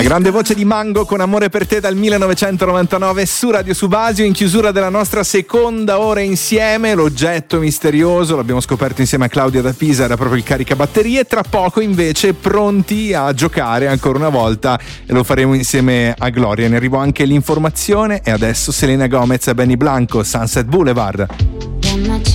La grande voce di Mango con Amore per te dal 1999 su Radio Subasio, in chiusura della nostra seconda ora insieme. L'oggetto misterioso l'abbiamo scoperto insieme a Claudia da Pisa, era proprio il caricabatterie. Tra poco invece pronti a giocare ancora una volta e lo faremo insieme a Gloria. Ne arrivò anche l'informazione e adesso Selena Gomez e Benny Blanco, Sunset Boulevard.